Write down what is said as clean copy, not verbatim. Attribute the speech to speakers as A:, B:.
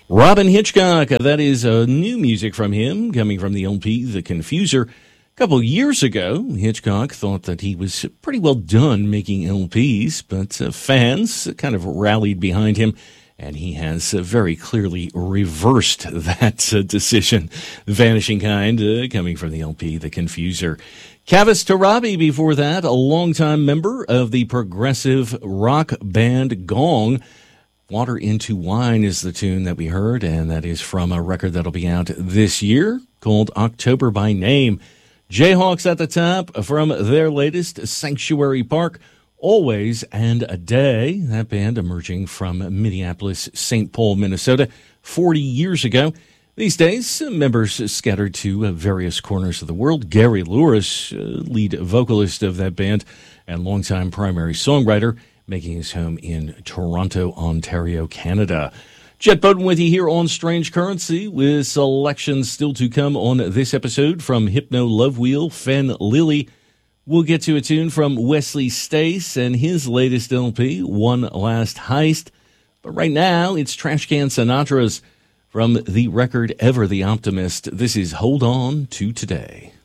A: Robyn Hitchcock, that is new music from him, coming from the LP The Confuser. A couple years ago, Hitchcock thought that he was pretty well done making LPs, but fans kind of rallied behind him, and he has very clearly reversed that decision. The Vanishing Kind, coming from the LP The Confuser. Kavus Torabi before that, a longtime member of the progressive rock band Gong. Water into Wine is the tune that we heard, and that is from a record that'll be out this year called October by Name. Jayhawks at the top from their latest Sanctuary Park, Always and a Day. That band emerging from Minneapolis, St. Paul, Minnesota, 40 years ago. These days, members scattered to various corners of the world. Gary Louris, lead vocalist of that band and longtime primary songwriter, making his home in Toronto, Ontario, Canada. Jet Bowden with you here on Strange Currency, with selections still to come on this episode from Hypno Love Wheel, Fen Lily. We'll get to a tune from Wesley Stace and his latest LP, One Last Heist. But right now, it's Trashcan Sinatra's from the record Ever the Optimist. This is Hold On to Today.